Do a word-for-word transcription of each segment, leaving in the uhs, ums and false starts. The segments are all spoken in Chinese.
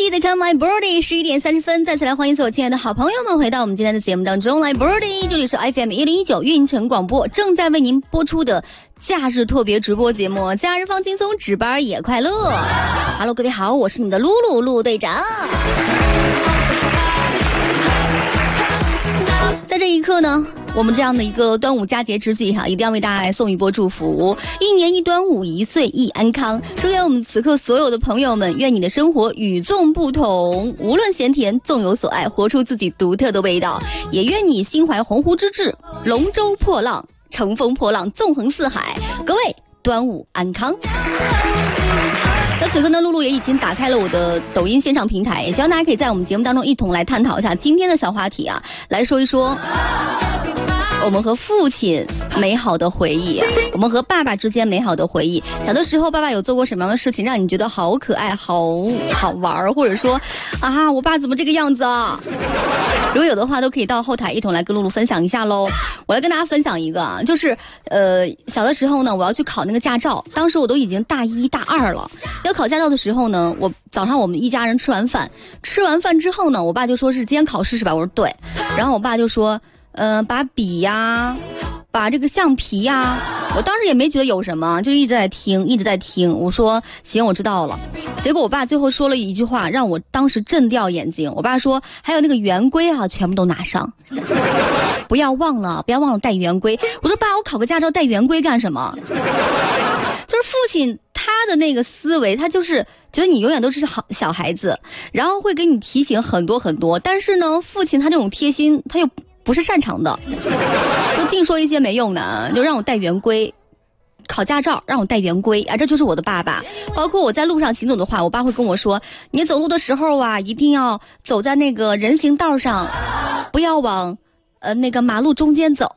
Easy 的 Come My Birdie， 十一点三十分，再次来欢迎所有亲爱的好朋友们回到我们今天的节目当中来 Birdie， 这里是 F M 一零一九运城广播正在为您播出的假日特别直播节目，假日放轻松，值班也快乐。Hello， 各位好，我是你们的露露露队长。在这一刻呢，我们这样的一个端午佳节之际哈，一定要为大家来送一波祝福，一年一端午，一岁一安康。祝愿我们此刻所有的朋友们，愿你的生活与众不同，无论咸甜，纵有所爱，活出自己独特的味道。也愿你心怀鸿鹄之志，龙舟破浪，乘风破浪，纵横四海。各位，端午安康。那此刻呢，露露也已经打开了我的抖音线上平台，也希望大家可以在我们节目当中一同来探讨一下今天的小话题啊，来说一说我们和父亲美好的回忆，我们和爸爸之间美好的回忆。小的时候爸爸有做过什么样的事情让你觉得好可爱好好玩，或者说啊我爸怎么这个样子啊，如果有的话都可以到后台一同来跟露露分享一下喽。我来跟大家分享一个啊，就是呃小的时候呢，我要去考那个驾照，当时我都已经大一大二了。要考驾照的时候呢，我早上我们一家人吃完饭，吃完饭之后呢，我爸就说是今天考试是吧？我说对。然后我爸就说呃把笔呀把这个橡皮呀，我当时也没觉得有什么，就一直在听一直在听。我说行，我知道了。结果我爸最后说了一句话让我当时震掉眼睛，我爸说还有那个圆规啊全部都拿上，不要忘了不要忘了带圆规。我说爸，我考个驾照带圆规干什么？就是父亲他的那个思维，他就是觉得你永远都是好小孩子，然后会给你提醒很多很多，但是呢父亲他这种贴心他又不是擅长的，就净说一些没用的，就让我带圆规，考驾照让我带圆规啊，这就是我的爸爸。包括我在路上行走的话，我爸会跟我说，你走路的时候啊一定要走在那个人行道上，不要往呃那个马路中间走。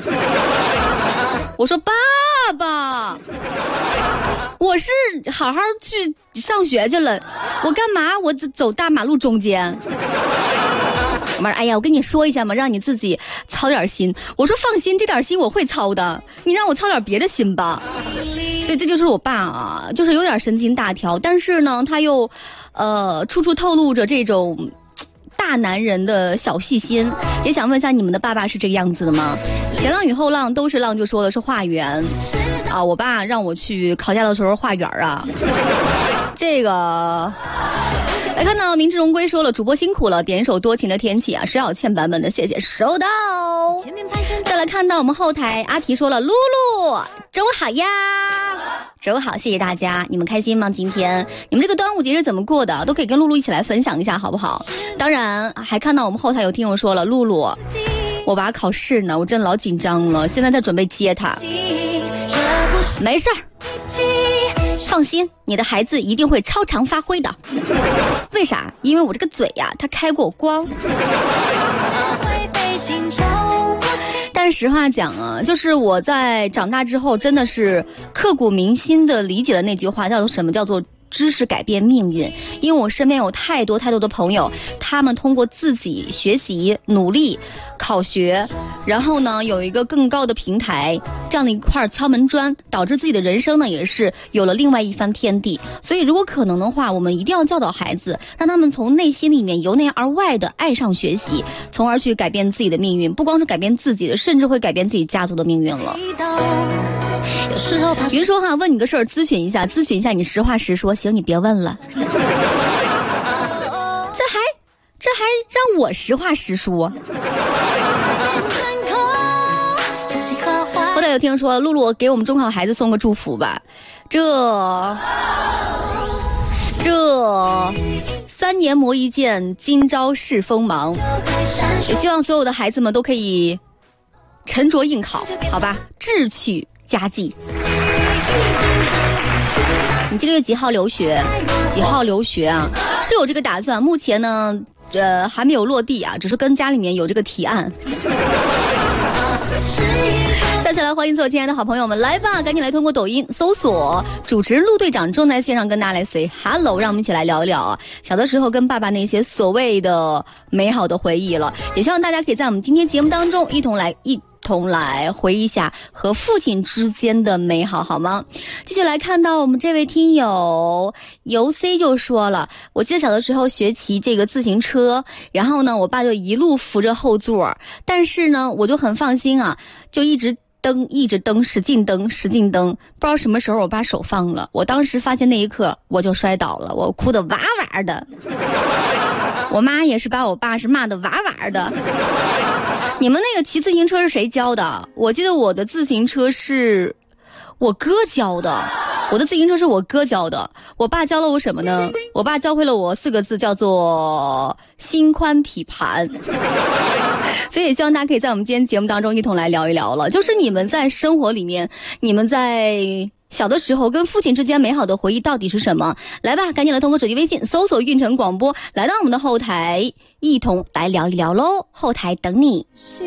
我说爸爸，我是好好去上学去了，我干嘛我走大马路中间？妈，哎呀，我跟你说一下嘛，让你自己操点心。我说放心，这点心我会操的，你让我操点别的心吧。所以这就是我爸啊，就是有点神经大条，但是呢他又呃处处透露着这种大男人的小细心。也想问一下，你们的爸爸是这个样子的吗？前浪与后浪都是浪，就说的是化缘啊，我爸让我去考驾照的时候化缘啊，这个来看到明治荣归说了，主播辛苦了，点一首多情的天气啊，石小倩版本的，谢谢收到。再来看到我们后台阿提说了，露露周好呀，周好，谢谢大家，你们开心吗？今天你们这个端午节是怎么过的？都可以跟露露一起来分享一下好不好？当然还看到我们后台有听友说了，露露我爸考试呢，我真的老紧张了，现在在准备接他。没事儿，放心，你的孩子一定会超常发挥的。为啥？因为我这个嘴呀、啊，它开过光。但实话讲啊，就是我在长大之后，真的是刻骨铭心的理解了那句话，叫做什么？叫做知识改变命运。因为我身边有太多太多的朋友，他们通过自己学习努力考学，然后呢有一个更高的平台，这样的一块敲门砖，导致自己的人生呢也是有了另外一番天地。所以如果可能的话，我们一定要教导孩子，让他们从内心里面由内而外的爱上学习，从而去改变自己的命运，不光是改变自己的，甚至会改变自己家族的命运了。云说哈，问你个事儿，咨询一下，咨询一下，你实话实说，行，你别问了。这还这还让我实话实说。后来有听人说，露露给我们中考孩子送个祝福吧，这这三年磨一剑，今朝试锋芒。也希望所有的孩子们都可以沉着应考，好吧，智取佳绩。你这个月几号留学？几号留学啊？是有这个打算，目前呢，呃，还没有落地啊，只是跟家里面有这个提案。再次来欢迎所有亲爱的好朋友们，来吧，赶紧来通过抖音搜索主持人陆队长，正在线上跟大家来 say hello， 让我们一起来聊一聊啊，小的时候跟爸爸那些所谓的美好的回忆了。也希望大家可以在我们今天节目当中一同来一。 同来回忆一下和父亲之间的美好，好吗？继续来看到我们这位听友游 C 就说了，我记得小的时候学骑这个自行车，然后呢我爸就一路扶着后座，但是呢我就很放心啊，就一直蹬一直蹬使劲蹬使劲蹬，不知道什么时候我把手放了，我当时发现那一刻我就摔倒了，我哭得哇哇的，我妈也是把我爸是骂得哇哇的。你们那个骑自行车是谁教的？我记得我的自行车是我哥教的，我的自行车是我哥教的。我爸教了我什么呢？我爸教会了我四个字，叫做心宽体盘。所以也希望大家可以在我们今天节目当中一同来聊一聊了，就是你们在生活里面，你们在小的时候跟父亲之间美好的回忆到底是什么？来吧，赶紧来通过手机微信搜索运城广播，来到我们的后台一同来聊一聊喽，后台等你。